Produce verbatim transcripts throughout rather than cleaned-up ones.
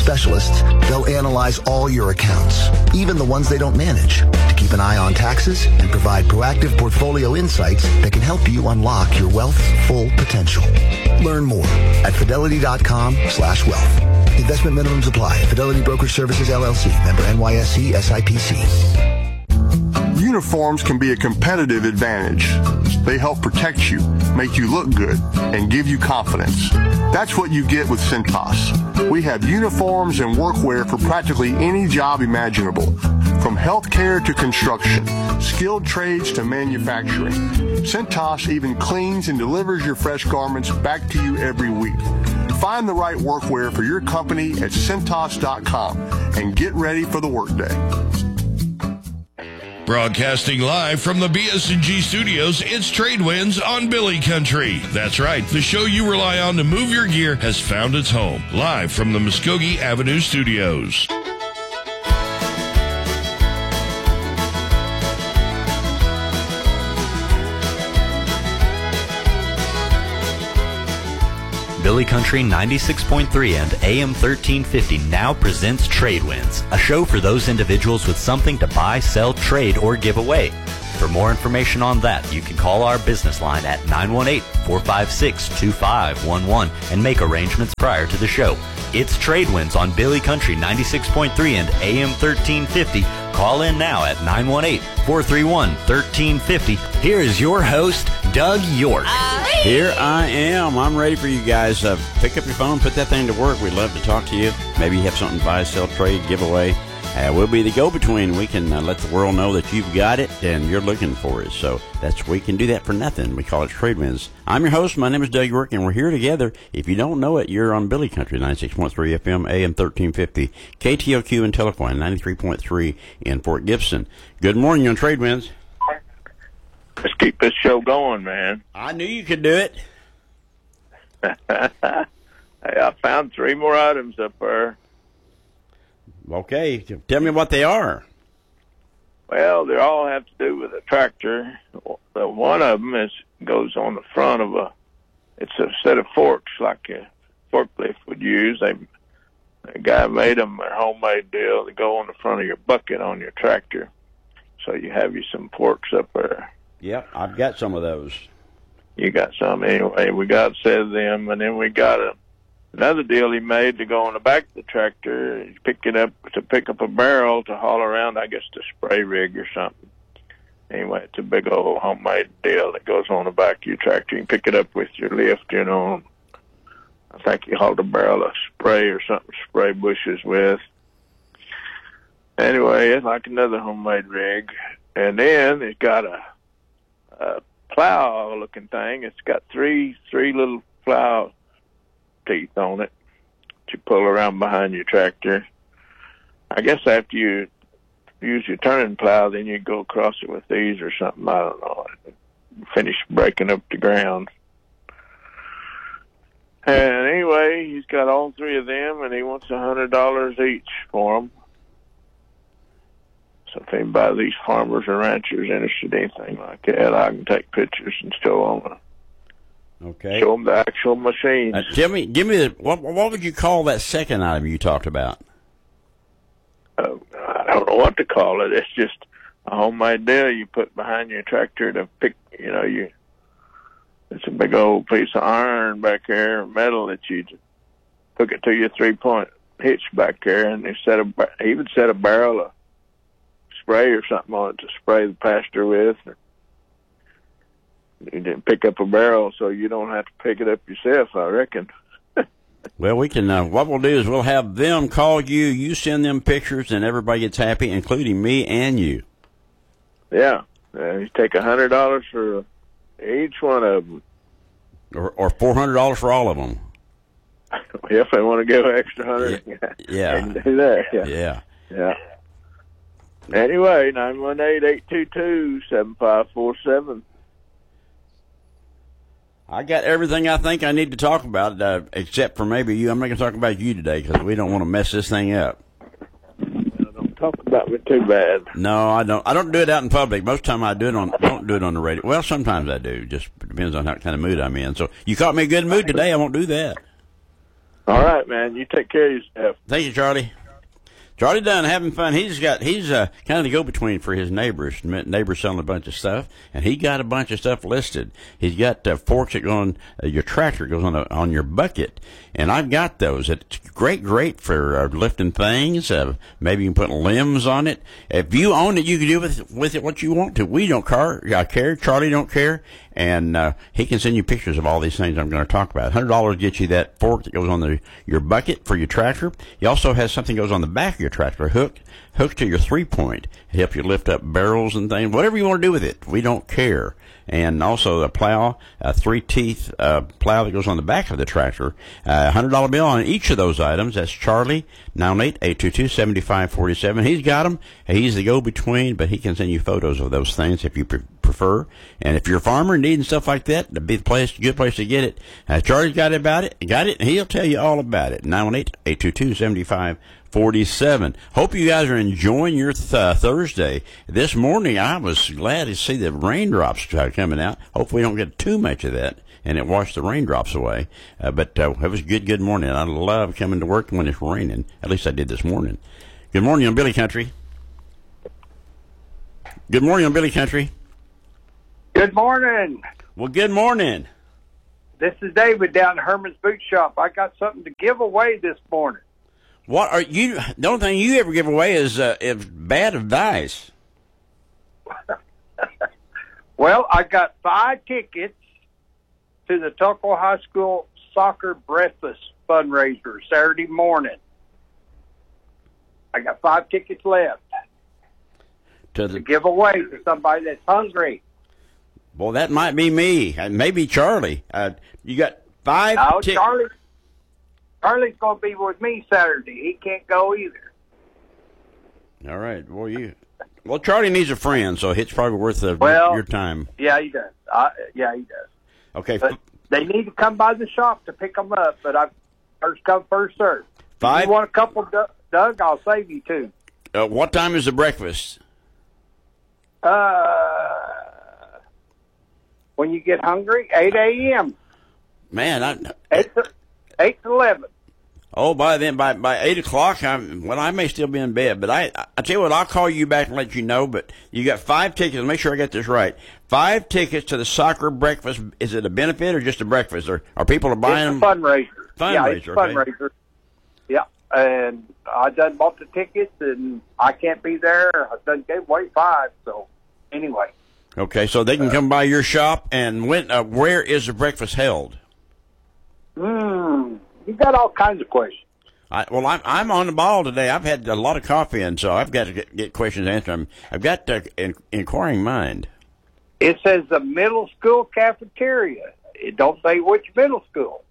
specialists, they'll analyze all your accounts, even the ones they don't manage, to keep an eye on taxes and provide proactive portfolio insights that can help you unlock your wealth's full potential. Learn more at fidelity.com slash wealth. Investment minimums apply. Fidelity Brokerage Services, L L C. Member N Y S E, S I P C. Uniforms can be a competitive advantage. They help protect you, make you look good, and give you confidence. That's what you get with Cintas. We have uniforms and workwear for practically any job imaginable, from healthcare to construction, skilled trades to manufacturing. Cintas even cleans and delivers your fresh garments back to you every week. Find the right workwear for your company at Cintas dot com and get ready for the workday. Broadcasting live from the B S and G studios, it's Trade Winds on Billy Country. That's right, the show you rely on to move your gear has found its home. Live from the Muskogee Avenue studios. Billy Country ninety-six point three and A M thirteen fifty now presents Trade Winds, a show for those individuals with something to buy, sell, trade, or give away. For more information on that, you can call our business line at nine one eight, four five six, two five one one and make arrangements prior to the show. It's Trade Winds on Billy Country ninety-six point three and A M thirteen fifty. Call in now at nine one eight, four three one, one three five zero. Here is your host, Doug York. Here I am. I'm ready for you guys. Uh, pick up your phone, put that thing to work. We'd love to talk to you. Maybe you have something to buy, sell, trade, give away. Uh, we'll be the go-between. We can uh, let the world know that you've got it and you're looking for it. So that's we can do that for nothing. We call it Trade Winds. I'm your host. My name is Doug York, and we're here together. If you don't know it, you're on Billy Country, ninety-six point three F M, A M thirteen fifty, K T O Q and Telephone, ninety-three point three in Fort Gibson. Good morning, you're on Trade Winds. Let's keep this show going, man. I knew you could do it. Hey, I found three more items up there. Okay, tell me what they are. Well, they all have to do with a tractor. One of them is goes on the front of a. It's a set of forks like a forklift would use. They, a guy made them a homemade deal. They go on the front of your bucket on your tractor, so you have you some forks up there. Yep, I've got some of those. You got some anyway. We got a set of them, and then we got a. Another deal he made to go on the back of the tractor, pick it up to pick up a barrel to haul around, I guess, the spray rig or something. Anyway, it's a big old homemade deal that goes on the back of your tractor. You can pick it up with your lift, you know. I think you hauled a barrel of spray or something to spray bushes with. Anyway, it's like another homemade rig. And then it's got a, a plow-looking thing. It's got three three little plow teeth on it that you pull around behind your tractor. I guess after you use your turning plow, then you go across it with these or something. I don't know. Finish breaking up the ground. And anyway, he's got all three of them, and he wants a hundred dollars each for them. So if anybody of these farmers or ranchers interested in anything like that, I can take pictures and show them. Okay. Show them the actual machines. Uh, tell me, give me the, what, what would you call that second item you talked about? Uh, I don't know what to call it. It's just a homemade deal you put behind your tractor to pick, you know, you. It's a big old piece of iron back there, metal that you hook it to your three-point hitch back there, and they set a, he even set a barrel of spray or something on it to spray the pasture with. You didn't pick up a barrel, so you don't have to pick it up yourself, I reckon. Well, we can, uh, what we'll do is we'll have them call you, you send them pictures, and everybody gets happy, including me and you. Yeah. Uh, you take a hundred dollars for each one of them. Or, or four hundred dollars for all of them. If they want to go extra hundred, yeah. yeah. And do that. Yeah. Yeah. Yeah. Anyway, nine one eight, eight two two, seven five four seven. I got everything I think I need to talk about, uh, except for maybe you. I'm not going to talk about you today because we don't want to mess this thing up. No, don't talk about me too bad. No, I don't. I don't do it out in public. Most of the time I do it on. Don't do it on the radio. Well, sometimes I do. Just depends on what kind of mood I'm in. So you caught me in a good mood today. I won't do that. All right, man. You take care of yourself. Thank you, Charlie. Charlie Dunn having fun. He's got he's uh, kind of the go-between for his neighbors. Neighbors selling a bunch of stuff, and he got a bunch of stuff listed. He's got uh, forks that go on uh, your tractor, goes on a, on your bucket, and I've got those. It's great, great for uh, lifting things. Uh, maybe you can put limbs on it. If you own it, you can do with with it what you want to. We don't care. I care. Charlie don't care, and uh, he can send you pictures of all these things I'm going to talk about. one hundred dollars gets you that fork that goes on the your bucket for your tractor. He also has something that goes on the back of your tractor, hook hooked to your three point. It helps you lift up barrels and things, whatever you want to do with it. We don't care. And also a plow, a three teeth uh, plow that goes on the back of the tractor. Uh, one hundred dollar bill on each of those items. That's Charlie, nine one eight, eight two two, seven five four seven. He's got them. He's the go-between, but he can send you photos of those things if you pre- prefer. And if you're a farmer needing stuff like that, that'd be the place, good place to get it. Uh, Charlie's got it about it, got it, and he'll tell you all about it. nine one eight, eight two two, seven five four seven. Hope you guys are enjoying your th- uh, Thursday. This morning, I was glad to see the raindrops coming out. Hopefully, we don't get too much of that, and it washed the raindrops away. Uh, but uh, it was a good, good morning. I love coming to work when it's raining. At least I did this morning. Good morning on Billy Country. Good morning on Billy Country. Good morning. Well, good morning. This is David down at Herman's Boot Shop. I got something to give away this morning. What are you? The only thing you ever give away is uh, is bad advice. Well, I got five tickets to the Tuckahoe High School soccer breakfast fundraiser Saturday morning. I got five tickets left To the to give away to somebody that's hungry. Well, that might be me, and maybe Charlie. Uh, you got five. No, tic- Charlie. Charlie's going to be with me Saturday. He can't go either. All right. Well, you. Well, Charlie needs a friend, so it's probably worth the, Well, your time. Yeah, he does. Uh, yeah, he does. Okay. But they need to come by the shop to pick them up. But I first come, first serve. Five. If you want a couple, Doug, I'll save you two. Uh, what time is the breakfast? Uh, when you get hungry, eight a.m. Man, I. Eight to, eight to eleven. Oh, by then, by by eight o'clock, I'm. Well, I may still be in bed, but I. I tell you what, I'll call you back and let you know. But you got five tickets. Make sure I get this right. Five tickets to the soccer breakfast. Is it a benefit or just a breakfast? Or are people are buying It's them? a fundraiser. Fundraiser, Yeah, it's a okay. fundraiser. Yeah, and I done bought the tickets, and I can't be there. I done gave away five. So anyway, Okay, so they can come by your shop. And when? Uh, where is the breakfast held? hmm, you got all kinds of questions. I, well, I'm I'm on the ball today. I've had a lot of coffee, and so I've got to get, get questions answered. I'm, I've got an in, inquiring mind. It says the middle school cafeteria. It don't say which middle school.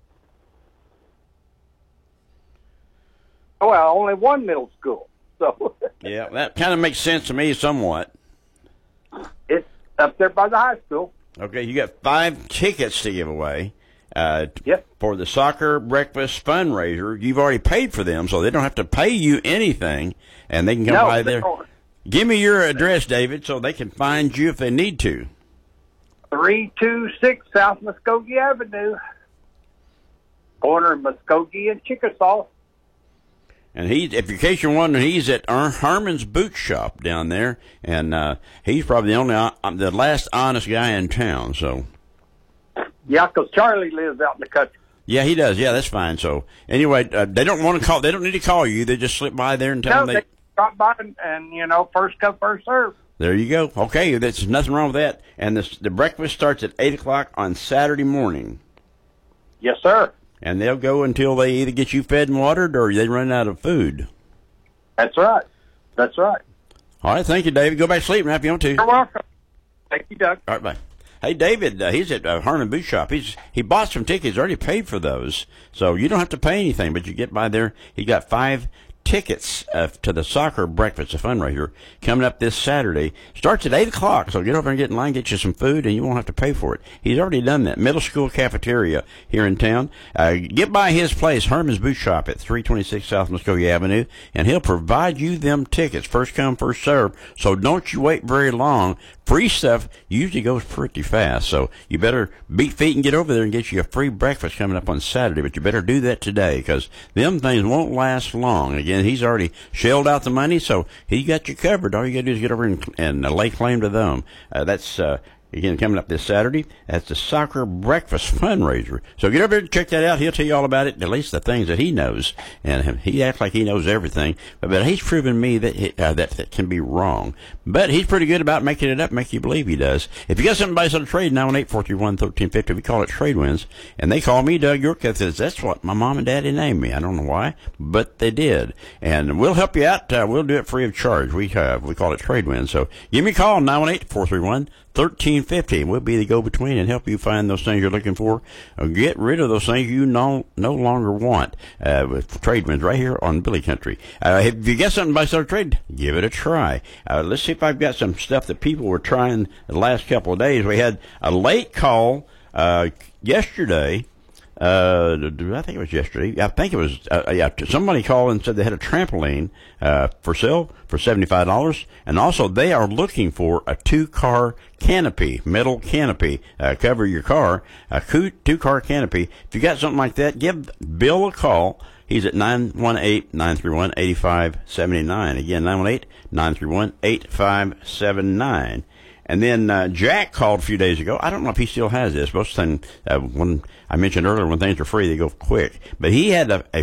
Well, only one middle school. So Yeah, that kind of makes sense to me somewhat. it's up there by the high school. Okay, you got five tickets to give away uh, t- Yep. for the soccer breakfast fundraiser. You've already paid for them, so they don't have to pay you anything, and they can come No, by they there. don't. Give me your address, David, so they can find you if they need to. three two six South Muskogee Avenue, corner of Muskogee and Chickasaw. And he, if in case you're wondering, he's at Er- Herman's Boot Shop down there, and uh, he's probably the only, uh, the last honest guy in town. So, Yeah, 'cause Charlie lives out in the country. yeah, he does. Yeah, that's fine. So, anyway, uh, they don't want to call. They don't need to call you. They just slip by there and tell No, them they they. stop by and, and, you know, first come, first serve. There you go. Okay, there's nothing wrong with that. And the the breakfast starts at eight o'clock on Saturday morning, Yes, sir. and they'll go until they either get you fed and watered or they run out of food. That's right. That's right. All right, thank you, David. Go back to sleep now if you want to. You're welcome. Thank you, Doug. All right, bye. Hey, David, uh, he's at uh, Herman Boot Shop. He's he bought some tickets, already paid for those, so you don't have to pay anything. But you get by there. He got five tickets uh, to the soccer breakfast, a fundraiser, coming up this Saturday. Starts at eight o'clock, so get over and get in line, get you some food, and you won't have to pay for it. He's already done that. Middle school cafeteria here in town. Uh, get by his place, Herman's Boot Shop at three twenty-six South Muskogee Avenue, and he'll provide you them tickets. First come, first serve, so don't you wait very long. Free stuff usually goes pretty fast, so you better beat feet and get over there and get you a free breakfast coming up on Saturday, but you better do that today, because them things won't last long. Again, he's already shelled out the money, so he got you covered. All you got to do is get over and, and uh, lay claim to them. Uh, that's... Uh, Again, coming up this Saturday, that's the Soccer Breakfast Fundraiser. So get over there and check that out. He'll tell you all about it, at least the things that he knows. And he acts like he knows everything, but, but he's proven me that, he, uh, that that can be wrong. But he's pretty good about making it up, make you believe he does. If you got something to buy on trade, nine one eight, four three one, one three five zero, we call it Trade Winds. And they call me Doug York. That says, that's what my mom and daddy named me. I don't know why, but they did. And we'll help you out. Uh, we'll do it free of charge. We uh, we call it Trade Winds. So give me a call, nine one eight, four three one, one three five zero. We'll be the go-between and help you find those things you're looking for. Or get rid of those things you no no longer want uh, with Trade Winds right here on Billy Country. Uh, if you get something by Star Trade, give it a try. Uh, let's see if I've got some stuff that people were trying the last couple of days. We had a late call uh, yesterday. Uh, I think it was yesterday. I think it was, uh, yeah, somebody called and said they had a trampoline, uh, for sale for seventy-five dollars. And also they are looking for a two-car canopy, metal canopy, uh, cover your car, a two-car canopy. If you got something like that, give Bill a call. He's at nine one eight, nine three one, eight five seven nine. Again, nine one eight, nine three one, eight five seven nine. And then uh, Jack called a few days ago. I don't know if he still has this. Most of the time, uh, when I mentioned earlier, when things are free, they go quick. But he had a, a